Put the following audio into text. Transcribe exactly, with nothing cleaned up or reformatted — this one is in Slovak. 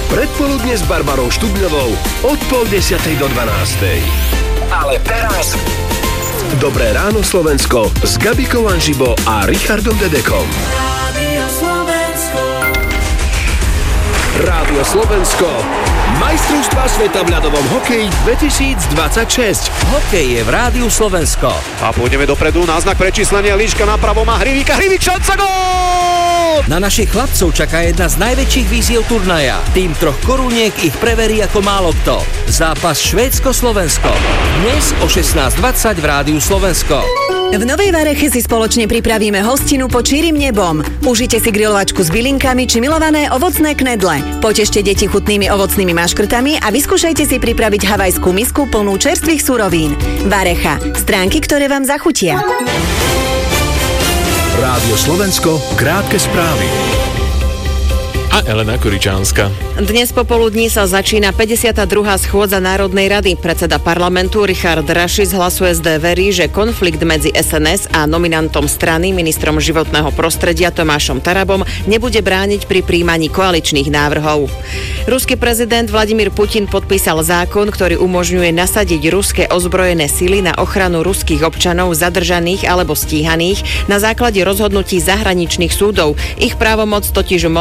Predpoludne s Barbarou Štubňovou od pol desiatej do dvanástej. Ale teraz Dobré ráno Slovensko s Gabikou Anžibo a Richardom Dedekom. Rádio Slovensko. Rádio Slovensko. Majstrovstvá sveta v ľadovom hokeji dvetisícdvadsaťšesť. Hokej je v Rádiu Slovensko. A pôjdeme dopredu, náznak prečíslenia, líška napravo má Hrivíka, Hrivík, šanca, gól! Na našich chlapcov čaká jedna z najväčších víziev turnaja. Tým troch koruniek ich preverí ako málo kto. Zápas Švédsko-Slovensko. Dnes o šestnásť dvadsať v Rádiu Slovensko. V Novej Vareche si spoločne pripravíme hostinu pod čírim nebom. Užite si grilovačku s bylinkami či milované ovocné knedle. Potešte deti chutnými ovocnými maškrtami a vyskúšajte si pripraviť havajskú misku plnú čerstvých surovín. Varecha. Stránky, ktoré vám zachutia. Rádio Slovensko, krátke správy. A Elena Kuričánska. Dnes popoludní sa začína päťdesiata druhá schôdza Národnej rady. Predseda parlamentu Richard Raši z Hlasu es dé verí, že konflikt medzi es en es a nominantom strany, ministrom životného prostredia Tomášom Tarabom, nebude brániť pri príjmaní koaličných návrhov. Ruský prezident Vladimír Putin podpísal zákon, ktorý umožňuje nasadiť ruské ozbrojené sily na ochranu ruských občanov zadržaných alebo stíhaných na základe rozhodnutí zahraničných súdov. Ich právomoc totiž